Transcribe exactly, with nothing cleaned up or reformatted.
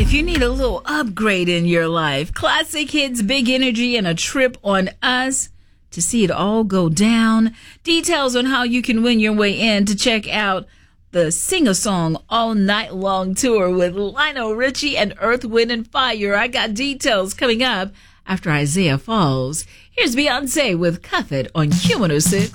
If you need a little upgrade in your life, classic hits, big energy, and a trip on us to see it all go down. Details on how you can win your way in to check out the Sing-A-Song All Night Long tour with Lionel Richie and Earth, Wind, and Fire. I got details coming up after Isaiah Falls. Here's Beyonce with Cuff It on Q one oh six.